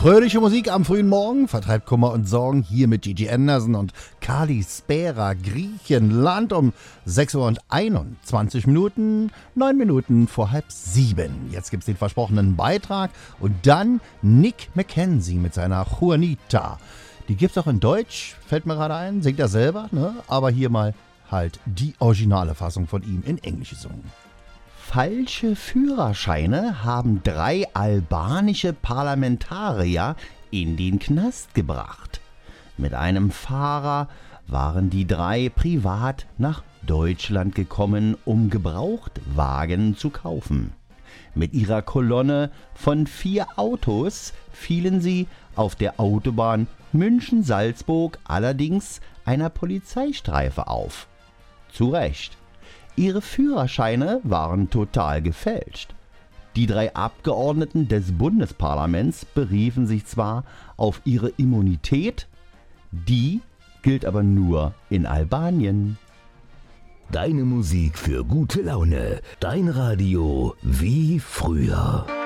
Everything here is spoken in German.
Fröhliche Musik am frühen Morgen vertreibt Kummer und Sorgen hier mit Gigi Anderson und Kali Spera, Griechenland um 6 Uhr und 21 Minuten, 9 Minuten vor 6:30. Jetzt gibt's den versprochenen Beitrag und dann Nick Mackenzie mit seiner Juanita. Die gibt's auch in Deutsch, fällt mir gerade ein, singt er selber, ne? Aber hier mal halt die originale Fassung von ihm in Englisch gesungen. Falsche Führerscheine haben 3 albanische Parlamentarier in den Knast gebracht. Mit einem Fahrer waren die 3 privat nach Deutschland gekommen, um Gebrauchtwagen zu kaufen. Mit ihrer Kolonne von 4 Autos fielen sie auf der Autobahn München-Salzburg allerdings einer Polizeistreife auf. Zu Recht. Ihre Führerscheine waren total gefälscht. Die 3 Abgeordneten des Bundesparlaments beriefen sich zwar auf ihre Immunität, die gilt aber nur in Albanien. Deine Musik für gute Laune, dein Radio wie früher.